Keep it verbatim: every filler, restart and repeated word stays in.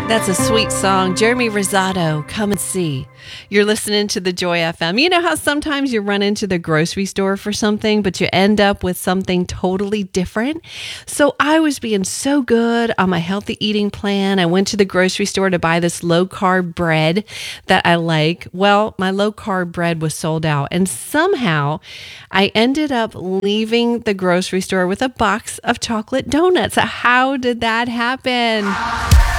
That's a sweet song. Jeremy Rosado, Come and See. You're listening to the Joy F M. You know how sometimes you run into the grocery store for something, but you end up with something totally different? So I was being so good on my healthy eating plan. I went to the grocery store to buy this low-carb bread that I like. Well, my low-carb bread was sold out, and somehow I ended up leaving the grocery store with a box of chocolate donuts. How did that happen?